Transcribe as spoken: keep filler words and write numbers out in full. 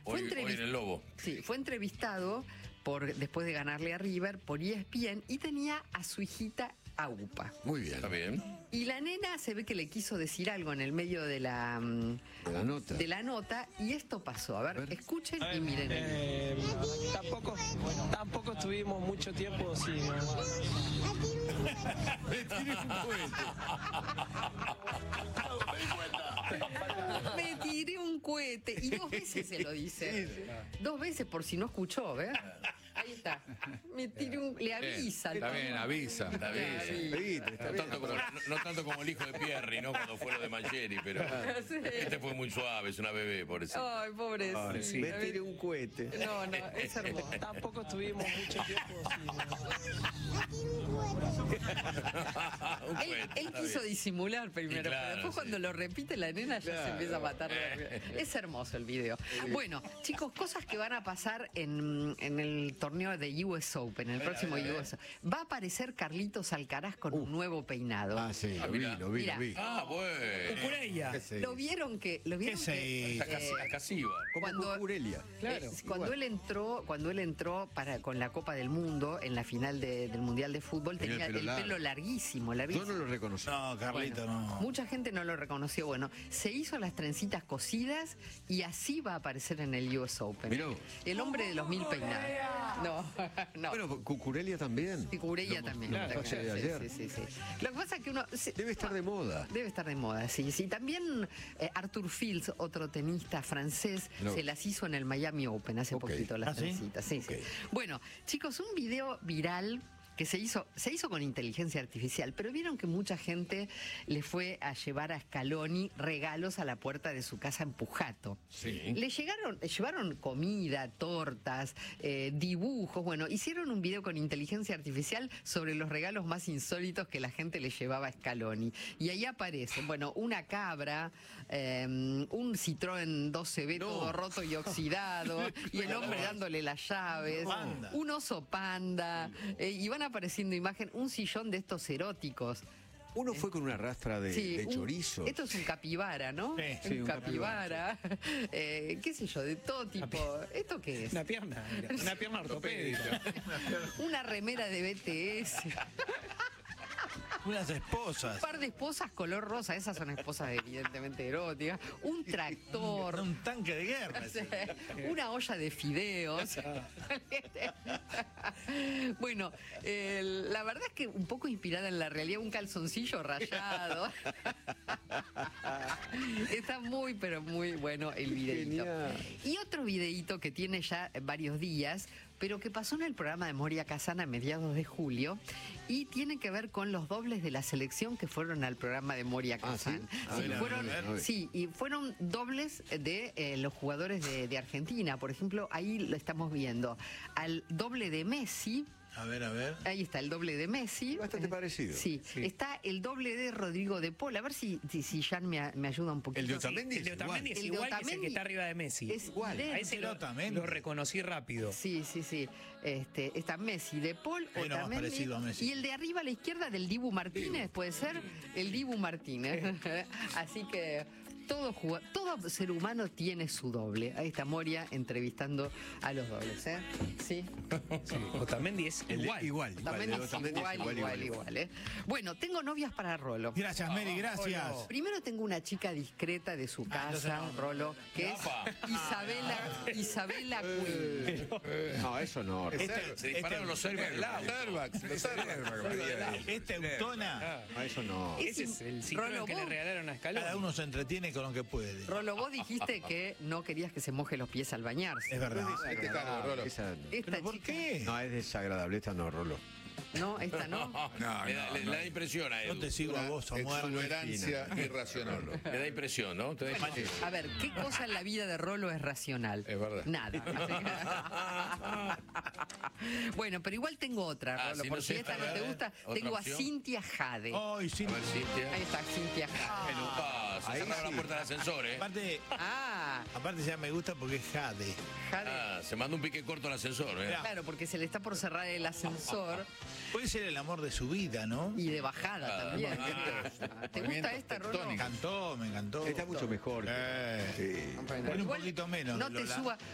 Fue Hoy, hoy en el Lobo. Sí, fue entrevistado por, después de ganarle a River por E S P N y tenía a su hijita Aupa. Muy bien. Está bien. Y la nena se ve que le quiso decir algo en el medio de la, De la nota. de la nota y esto pasó. A ver, A ver. escuchen A ver, y miren. eh, tampoco, tampoco estuvimos mucho tiempo sin... Me tiré un cohete. Me tiré un cohete y dos veces se lo dice. Dos veces por si no escuchó, ¿ves? Ahí está. Me tiré un... Le avisa. Está al bien, papá. avisa. Está bien. Viste, está No bien. tanto, como, no, no tanto como el hijo de Pierri, ¿no? Cuando fue lo de Mancheri, pero Sí. este fue muy suave, es una bebé, por eso. Ay, pobrecito. Me tiré un cohete. No, no, es hermoso. Tampoco estuvimos mucho tiempo sin... Un Él, cohete, él está quiso bien. disimular primero, Y claro, pero después sí. cuando lo repite la nena ya se empieza a matar. Es hermoso el video. Bueno, chicos, cosas que van a pasar en, en el torneo de U S Open, el próximo U S Open. Va a aparecer Carlitos Alcaraz con un nuevo peinado. Ah, sí, Ah, lo vi, mira. lo vi, Mira. lo vi. Ah, bueno. Cucureya. ¿Qué se ¿Lo dice? vieron que lo vieron ¿Qué se que, dice? Acá, eh, acá sí va. Como cuando- Cucurelia. Claro. Eh, cuando él entró, cuando él entró para con la Copa del Mundo en la final de- del Mundial de Fútbol Tenía tenía el el pelo pelo, largo. larguísimo, Yo larguísimo. no lo reconocí. No, Carlito, Bueno, no. Mucha gente no lo reconoció. Bueno, se hizo las trencitas cosidas y así va a aparecer en el U S Open. Miró. El hombre de los mil peinados. No, no. Bueno, Cucurelia también. Y Cucureya Lo- también. lo Está conocí claro. de Sí, ayer. sí, sí, sí. Lo que pasa es que uno... se- Debe estar de moda. Debe estar de moda, sí, sí. También eh, Arthur Fields, otro tenista francés, No. se las hizo en el Miami Open hace Ok. poquito las ¿Ah, sí? trencitas. Sí, sí. Bueno, chicos, un video viral que se hizo, se hizo con inteligencia artificial, pero vieron que mucha gente le fue a llevar a Scaloni regalos a la puerta de su casa en Pujato. Sí. Le llegaron, le llevaron comida, tortas, eh, dibujos, bueno, hicieron un video con inteligencia artificial sobre los regalos más insólitos que la gente le llevaba a Scaloni. Y ahí aparecen, bueno, una cabra, eh, un Citroën doce B No. todo roto y oxidado, y el hombre dándole las llaves, Panda. un oso panda, eh, y van apareciendo imagen, un sillón de estos eróticos. Uno fue con una rastra de, Sí, de un- chorizo. Esto es un capibara, ¿no? Sí, un, sí, un capibara. Eh, ¿Qué sé yo? De todo tipo. ¿Esto qué es? Una pierna, mira, una pierna ortopédica. Una remera de B T S. Unas esposas. Un par de esposas color rosa. Esas son esposas evidentemente eróticas. Un tractor. Un tanque de guerra. Una olla de fideos. Bueno, eh, la verdad es que un poco inspirada en la realidad, un calzoncillo rayado. Está muy, pero muy bueno el videíto. Genial. Y otro videíto que tiene ya varios días, pero que pasó en el programa de Moria Kazan a mediados de julio y tiene que ver con los dobles de la selección que fueron al programa de Moria Ah, ¿sí? Kazan. A Sí, ver, a fueron, ver, a ver. sí, y fueron dobles de eh, los jugadores de, de Argentina. Por ejemplo, ahí lo estamos viendo. Al doble de Messi. A ver, a ver. Ahí está el doble de Messi. Bastante Eh, parecido. Sí. Está el doble de Rodrigo de Paul. A ver si, si, si Jan me, me ayuda un poquito. El de Otamendi El de es Otamendi igual. es El de igual que es el Otamendi que está arriba de Messi. es igual. A ese lo, Otamendi. lo reconocí rápido. Sí, sí, sí. Este, está Messi, De Paul, Hay uno más Otamendi. parecido a Messi. Y el de arriba a la izquierda del Dibu Martínez, ¿puede ser? El Dibu Martínez. Así que todo, juga- todo ser humano tiene su doble. Ahí está Moria entrevistando a los dobles, ¿eh? Sí. Sí, Otamendi es El de- igual. igual. También el de es Otamendi igual, igual, igual, ¿eh? Bueno, tengo novias para Rolo. Gracias, Mary, gracias. Primero tengo una chica discreta de su Ah, entonces casa, no, no, Rolo, que es Apa. Isabela, Isabela Queen. No, eso no. Este- Se dispararon los servos del auto. Este Eutona, No, eso no. Ese es el Citroën Rolo, que vos- le regalaron a cada Scaloni. uno se entretiene con lo que puede. Rolo, vos dijiste que no querías que se moje los pies al bañarse. Es verdad. Este cargo, Rolo. Esa- Esta ¿Pero por chica- qué? No, es desagradable. Esta no, Rolo. No, esta no. le, da, le- le da impresión a Yo Edu. te sigo a vos, Samuel. Exuberancia irracional. Le da impresión, ¿no? Te da impresión. A ver, ¿qué cosa en la vida de Rolo es racional? Es verdad. Nada. Bueno, pero igual tengo otra, Ah, Rolo, si por no si sé, esta a no te ver, gusta. ¿otra Tengo a opción? Cintia Jade. Ay, sí. A ver, Cintia. Ahí está, Cintia Jade. ¿Qué nos pasa? Ahí Cerraron sí. la puerta del ascensor, ¿eh? Aparte, Ah, aparte ya me gusta porque es Jade. Jade. Ah, se mandó un pique corto al ascensor, ¿eh? Mirá. Claro, porque se le está por cerrar el ascensor Puede ser el amor de su vida, ¿no? y de bajada Ah, también. ah, ¿Te gusta esta, Rolo? Me encantó, me encantó. Está mucho mejor. Eh. Sí. Bueno, Pon un igual poquito menos. No de te Lola. suba,